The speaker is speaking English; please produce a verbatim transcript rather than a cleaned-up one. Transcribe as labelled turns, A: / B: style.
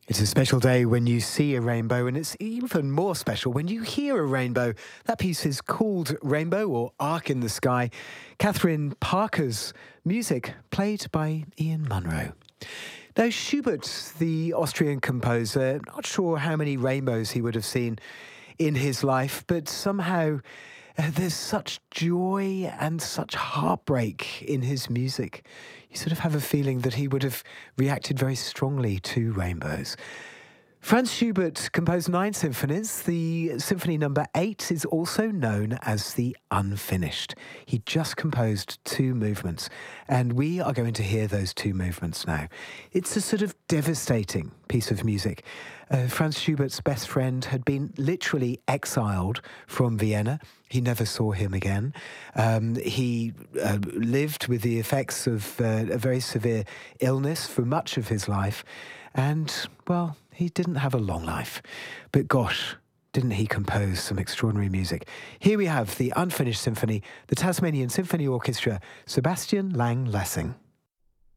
A: It's a special day when you see a rainbow, and it's even more special when you hear a rainbow. That piece is called Rainbow, or Arc in the Sky. Catherine Parker's music, played by Ian Munro. Now, Schubert, the Austrian composer, not sure how many rainbows he would have seen in his life, but somehow uh, there's such joy and such heartbreak in his music. You sort of have a feeling that he would have reacted very strongly to rainbows. Franz Schubert composed nine symphonies. The symphony number eight is also known as the Unfinished. He just composed two movements, and we are going to hear those two movements now. It's a sort of devastating piece of music. Uh, Franz Schubert's best friend had been literally exiled from Vienna. He never saw him again. Um, he uh, lived with the effects of uh, a very severe illness for much of his life. And, well, he didn't have a long life. But gosh, didn't he compose some extraordinary music? Here we have the Unfinished Symphony, the Tasmanian Symphony Orchestra, Sebastian Lang Lessing.